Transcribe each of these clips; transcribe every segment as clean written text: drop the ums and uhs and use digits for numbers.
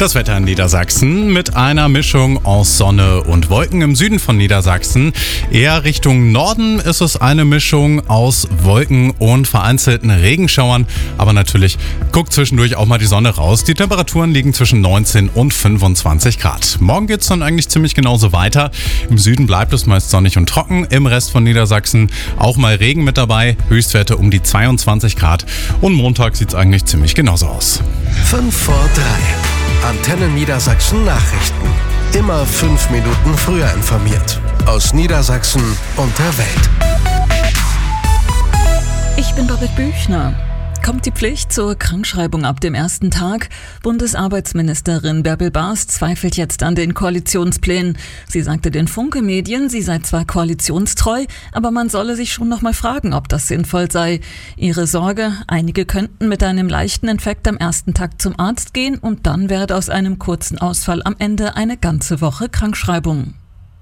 Das Wetter in Niedersachsen mit einer Mischung aus Sonne und Wolken im Süden von Niedersachsen. Eher Richtung Norden ist es eine Mischung aus Wolken und vereinzelten Regenschauern. Aber natürlich guckt zwischendurch auch mal die Sonne raus. Die Temperaturen liegen zwischen 19 und 25 Grad. Morgen geht es dann eigentlich ziemlich genauso weiter. Im Süden bleibt es meist sonnig und trocken. Im Rest von Niedersachsen auch mal Regen mit dabei. Höchstwerte um die 22 Grad. Und Montag sieht es eigentlich ziemlich genauso aus. 5 vor 3. Antenne Niedersachsen Nachrichten. Immer 5 Minuten früher informiert. Aus Niedersachsen und der Welt. Ich bin Birgit Büchner. Kommt die Pflicht zur Krankschreibung ab dem ersten Tag? Bundesarbeitsministerin Bärbel Baas zweifelt jetzt an den Koalitionsplänen. Sie sagte den Funke-Medien, sie sei zwar koalitionstreu, aber man solle sich schon noch mal fragen, ob das sinnvoll sei. Ihre Sorge, einige könnten mit einem leichten Infekt am ersten Tag zum Arzt gehen und dann werde aus einem kurzen Ausfall am Ende eine ganze Woche Krankschreibung.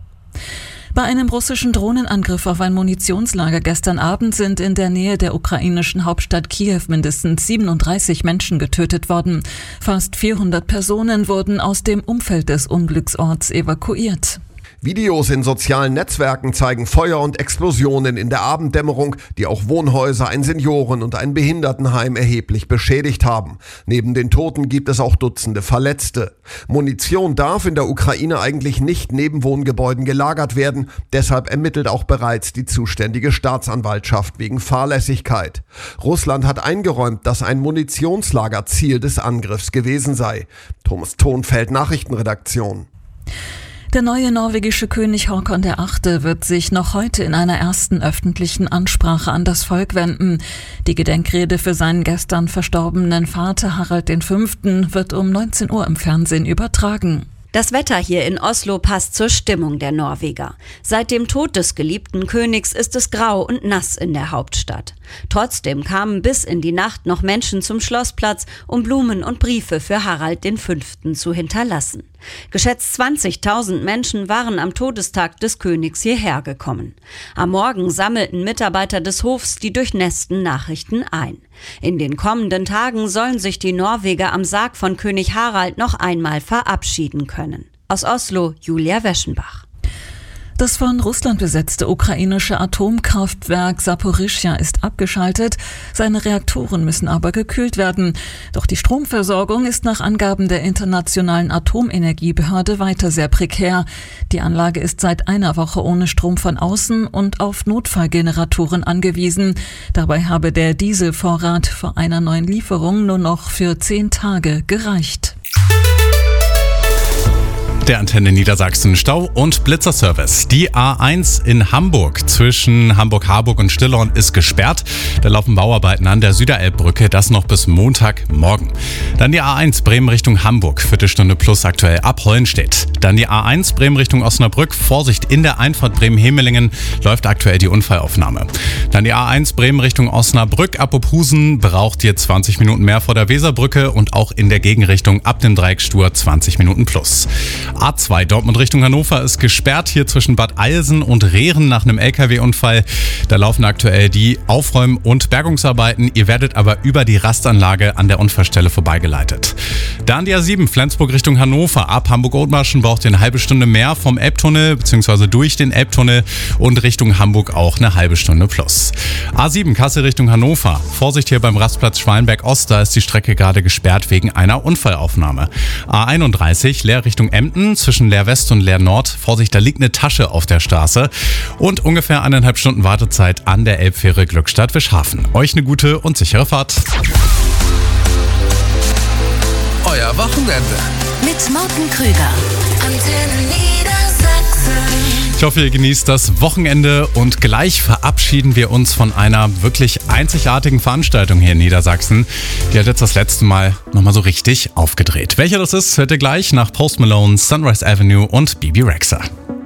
Bei einem russischen Drohnenangriff auf ein Munitionslager gestern Abend sind in der Nähe der ukrainischen Hauptstadt Kiew mindestens 37 Menschen getötet worden. Fast 400 Personen wurden aus dem Umfeld des Unglücksorts evakuiert. Videos in sozialen Netzwerken zeigen Feuer und Explosionen in der Abenddämmerung, die auch Wohnhäuser, ein Senioren- und ein Behindertenheim erheblich beschädigt haben. Neben den Toten gibt es auch Dutzende Verletzte. Munition darf in der Ukraine eigentlich nicht neben Wohngebäuden gelagert werden. Deshalb ermittelt auch bereits die zuständige Staatsanwaltschaft wegen Fahrlässigkeit. Russland hat eingeräumt, dass ein Munitionslager Ziel des Angriffs gewesen sei. Thomas Thonfeld, Nachrichtenredaktion. Der neue norwegische König Håkon VIII. Wird sich noch heute in einer ersten öffentlichen Ansprache an das Volk wenden. Die Gedenkrede für seinen gestern verstorbenen Vater Harald V. wird um 19 Uhr im Fernsehen übertragen. Das Wetter hier in Oslo passt zur Stimmung der Norweger. Seit dem Tod des geliebten Königs ist es grau und nass in der Hauptstadt. Trotzdem kamen bis in die Nacht noch Menschen zum Schlossplatz, um Blumen und Briefe für Harald V. zu hinterlassen. Geschätzt 20.000 Menschen waren am Todestag des Königs hierher gekommen. Am Morgen sammelten Mitarbeiter des Hofs die durchnässten Nachrichten ein. In den kommenden Tagen sollen sich die Norweger am Sarg von König Harald noch einmal verabschieden können. Aus Oslo, Julia Weschenbach. Das von Russland besetzte ukrainische Atomkraftwerk Saporischschja ist abgeschaltet. Seine Reaktoren müssen aber gekühlt werden. Doch die Stromversorgung ist nach Angaben der Internationalen Atomenergiebehörde weiter sehr prekär. Die Anlage ist seit einer Woche ohne Strom von außen und auf Notfallgeneratoren angewiesen. Dabei habe der Dieselvorrat vor einer neuen Lieferung nur noch für 10 Tage gereicht. Der Antenne Niedersachsen Stau- und Blitzerservice. Die A1 in Hamburg zwischen Hamburg-Harburg und Stillorn ist gesperrt. Da laufen Bauarbeiten an der Süderelbbrücke, das noch bis Montagmorgen. Dann die A1 Bremen Richtung Hamburg, Viertelstunde plus aktuell ab Hollenstedt. Dann die A1 Bremen Richtung Osnabrück, Vorsicht in der Einfahrt Bremen-Hemelingen läuft aktuell die Unfallaufnahme. Dann die A1 Bremen Richtung Osnabrück ab Ophusen braucht ihr 20 Minuten mehr vor der Weserbrücke und auch in der Gegenrichtung ab dem Dreiecksstuhr 20 Minuten plus. A2 Dortmund Richtung Hannover ist gesperrt, hier zwischen Bad Eilsen und Rehren nach einem LKW-Unfall. Da laufen aktuell die Aufräumen- und Bergungsarbeiten. Ihr werdet aber über die Rastanlage an der Unfallstelle vorbeigeleitet. Dann die A7 Flensburg Richtung Hannover. Ab Hamburg-Othmarschen braucht ihr eine halbe Stunde mehr vom Elbtunnel bzw. durch den Elbtunnel und Richtung Hamburg auch eine halbe Stunde plus. A7 Kassel Richtung Hannover. Vorsicht hier beim Rastplatz Schwalenberg-Ost, da ist die Strecke gerade gesperrt wegen einer Unfallaufnahme. A31 Leer Richtung Emden zwischen Leer West und Leer Nord. Vorsicht, da liegt eine Tasche auf der Straße. Und ungefähr 1,5 Stunden Wartezeit an der Elbfähre Glückstadt-Wischhafen. Euch eine gute und sichere Fahrt. Euer Wochenende. Mit Morten Krüger. Antenne Niedersachsen. Ich hoffe, ihr genießt das Wochenende und gleich verabschieden wir uns von einer wirklich einzigartigen Veranstaltung hier in Niedersachsen. Die hat jetzt das letzte Mal nochmal so richtig aufgedreht. Welcher das ist, hört ihr gleich nach Post Malone, Sunrise Avenue und Bebe Rexha.